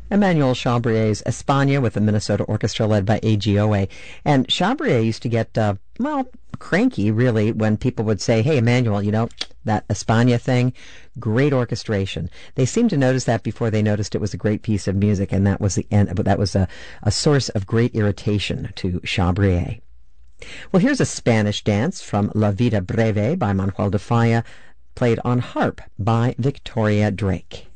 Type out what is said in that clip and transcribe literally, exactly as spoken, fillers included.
Emmanuel Chabrier's España with the Minnesota Orchestra led by A G O A. And Chabrier used to get, uh, well, cranky, really, when people would say, hey, Emmanuel, you know, that España thing, great orchestration. They seemed to notice that before they noticed it was a great piece of music, and that was the end, but that was a, a source of great irritation to Chabrier. Well, here's a Spanish dance from La Vida Breve by Manuel de Falla, played on harp by Victoria Drake.